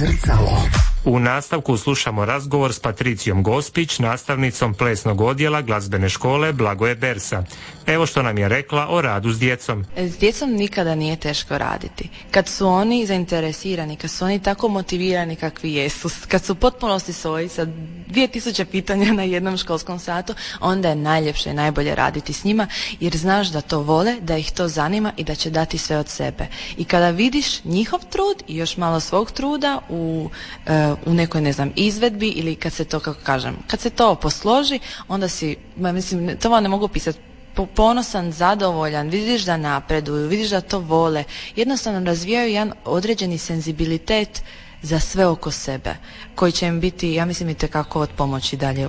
Zrcalo. U nastavku slušamo razgovor s Patricijom Gospić, nastavnicom plesnog odjela glazbene škole Blagoje Bersa. Evo što nam je rekla o radu s djecom. S djecom nikada nije teško raditi. Kad su oni zainteresirani, kad su oni tako motivirani kakvi jesu, kad su u potpunosti svoji sa 2000 pitanja na jednom školskom satu, onda je najljepše i najbolje raditi s njima, jer znaš da to vole, da ih to zanima i da će dati sve od sebe. I kada vidiš njihov trud i još malo svog truda u nekoj, ne znam, izvedbi ili kad se to, kako kažem, kad se to posloži, onda si, mislim, to vam ne mogu pisati, ponosan, zadovoljan, vidiš da napreduju, vidiš da to vole, jednostavno razvijaju jedan određeni senzibilitet za sve oko sebe, koji će im biti, ja mislim, itekako od pomoći dalje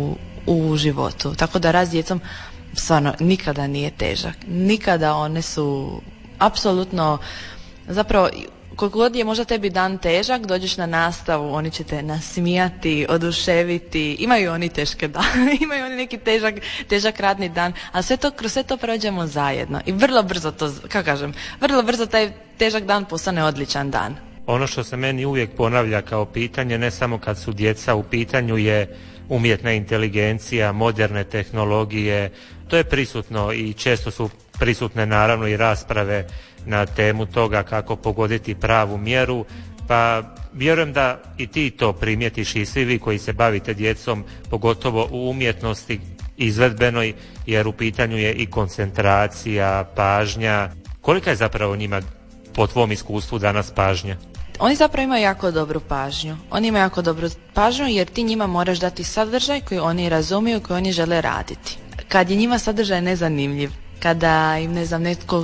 u životu. Tako da rad s djecom stvarno nikada nije težak. Nikada one su apsolutno, zapravo, koliko god je možda tebi dan težak, dođeš na nastavu, oni će te nasmijati, oduševiti, imaju oni teške dane, imaju oni neki težak radni dan, ali kroz sve to prođemo zajedno i vrlo brzo to, kako kažem, vrlo brzo taj težak dan postane odličan dan. Ono što se meni uvijek ponavlja kao pitanje, ne samo kad su djeca u pitanju, je umjetna inteligencija, moderne tehnologije. To je prisutno i često su prisutne naravno i rasprave na temu toga kako pogoditi pravu mjeru, pa vjerujem da i ti to primijetiš i svi vi koji se bavite djecom, pogotovo u umjetnosti izvedbenoj, jer u pitanju je i koncentracija, pažnja. Kolika je zapravo njima, po tvom iskustvu, danas pažnja? Oni zapravo imaju jako dobru pažnju. Oni imaju jako dobru pažnju jer ti njima moraš dati sadržaj koji oni razumiju, koji oni žele raditi. Kad je njima sadržaj nezanimljiv, kada im, ne znam, netko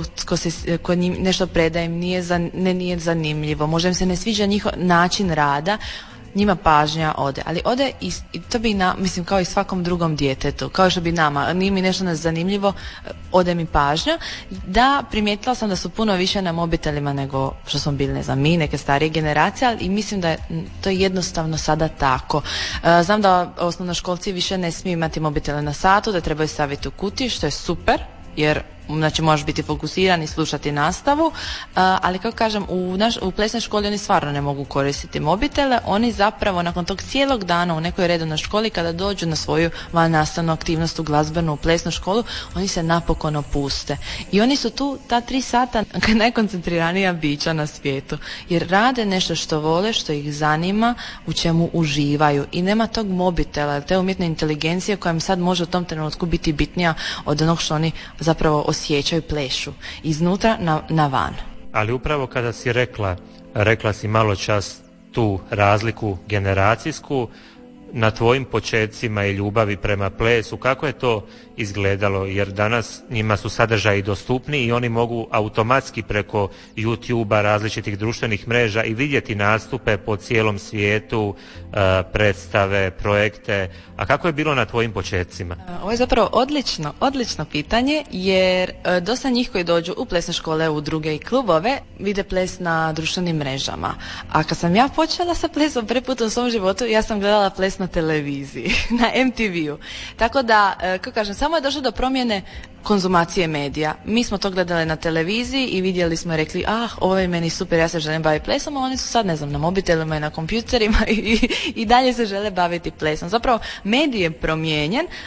ko njim nešto predaje im nije zanimljivo, možda im se ne sviđa njihov način rada, njima pažnja ode. Ali ode i to bi, mislim, kao i svakom drugom djetetu, kao što bi nama, nije mi nešto zanimljivo, ode mi pažnja. Da, primijetila sam da su puno više na mobitelima nego što smo bili, ne znam, mi, neke starije generacije, ali i mislim da je to jednostavno sada tako. Znam da osnovnoškolci više ne smiju imati mobitele na satu, da trebaju staviti u kutiju, što je super, jer znači možeš biti fokusiran i slušati nastavu, ali kako kažem, u plesnoj školi oni stvarno ne mogu koristiti mobitele. Oni zapravo nakon tog cijelog dana u nekoj redovnoj školi, kada dođu na svoju vannastavnu aktivnost u glazbenu, u plesnu školu, oni se napokon opuste i oni su tu ta 3 sata najkoncentriranija bića na svijetu, jer rade nešto što vole, što ih zanima, u čemu uživaju i nema tog mobitela, te umjetne inteligencije koja im sad može u tom trenutku biti bitnija od onog što oni zapravo osjećaju, plešu iznutra na van. Ali upravo kada si rekla si malo čas tu razliku generacijsku, na tvojim počecima i ljubavi prema plesu, kako je to izgledalo? Jer danas njima su sadržaji dostupni i oni mogu automatski preko YouTube-a, različitih društvenih mreža i vidjeti nastupe po cijelom svijetu, predstave, projekte. A kako je bilo na tvojim počecima? Ovo je zapravo odlično pitanje, jer dosta njih koji dođu u plesne škole, u druge i klubove, vide ples na društvenim mrežama. A kad sam ja počela sa plesom prvi put u svom životu, ja sam gledala ples na televiziji, na MTV-u. Tako da, kako kažem, samo je došlo do promjene konzumacije medija. Mi smo to gledali na televiziji i vidjeli smo i rekli, ovo je meni super, ja se želim baviti plesom, a oni su sad, ne znam, na mobitelima i na kompjuterima i dalje se žele baviti plesom. Zapravo, medij je promijenjen,